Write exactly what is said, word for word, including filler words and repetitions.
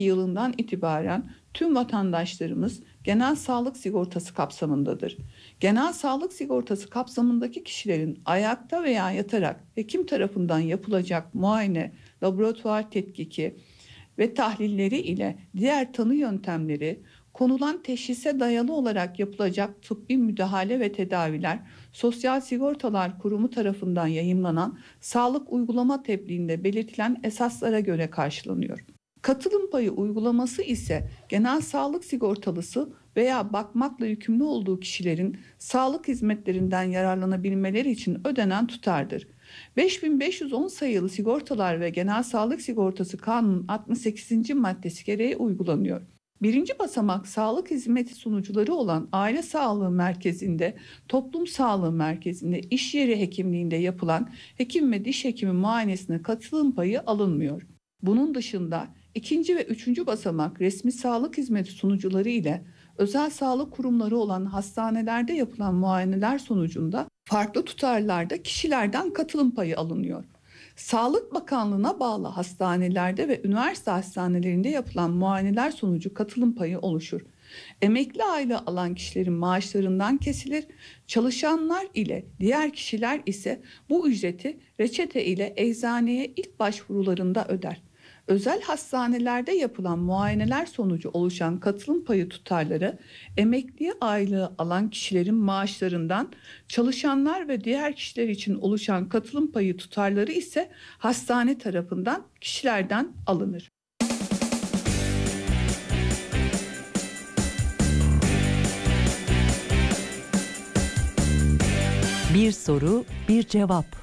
yılından itibaren tüm vatandaşlarımız genel sağlık sigortası kapsamındadır. Genel sağlık sigortası kapsamındaki kişilerin ayakta veya yatarak hekim tarafından yapılacak muayene, laboratuvar tetkiki ve tahlilleri ile diğer tanı yöntemleri, konulan teşhise dayalı olarak yapılacak tıbbi müdahale ve tedaviler, Sosyal Sigortalar Kurumu tarafından yayımlanan sağlık uygulama tebliğinde belirtilen esaslara göre karşılanıyor. Katılım payı uygulaması ise genel sağlık sigortalısı veya bakmakla yükümlü olduğu kişilerin sağlık hizmetlerinden yararlanabilmeleri için ödenen tutardır. beş bin beş yüz on sayılı Sigortalar ve Genel Sağlık Sigortası Kanunu altmış sekizinci maddesi gereği uygulanıyor. Birinci basamak sağlık hizmeti sunucuları olan aile sağlığı merkezinde, toplum sağlığı merkezinde, iş yeri hekimliğinde yapılan hekim ve diş hekimi muayenesine katılım payı alınmıyor. Bunun dışında ikinci ve üçüncü basamak resmi sağlık hizmeti sunucuları ile özel sağlık kurumları olan hastanelerde yapılan muayeneler sonucunda farklı tutarlarda kişilerden katılım payı alınıyor. Sağlık Bakanlığı'na bağlı hastanelerde ve üniversite hastanelerinde yapılan muayeneler sonucu katılım payı oluşur. Emekli aile alan kişilerin maaşlarından kesilir. Çalışanlar ile diğer kişiler ise bu ücreti reçete ile eczaneye ilk başvurularında öder. Özel hastanelerde yapılan muayeneler sonucu oluşan katılım payı tutarları emekli aylığı alan kişilerin maaşlarından, çalışanlar ve diğer kişiler için oluşan katılım payı tutarları ise hastane tarafından kişilerden alınır. Bir soru, bir cevap.